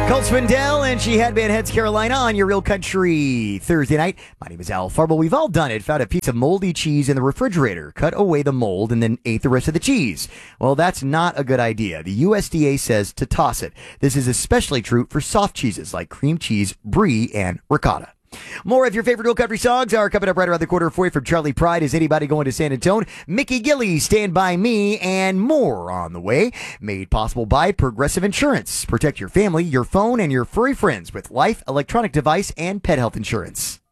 Colt Swindell and She Had Bad Heads Carolina on your Real Country Thursday night. My name is Al Farbo. We've all done it. Found a piece of moldy cheese in the refrigerator, cut away the mold, and then ate the rest of the cheese. Well, that's not a good idea. The USDA says to toss it. This is especially true for soft cheeses like cream cheese, brie, and ricotta. More of your favorite Real Country songs are coming up right around the corner for you from Charlie Pride. Is Anybody Going to San Antonio? Mickey Gilley, Stand By Me, and more on the way. Made possible by Progressive Insurance. Protect your family, your phone, and your furry friends with life, electronic device, and pet health insurance.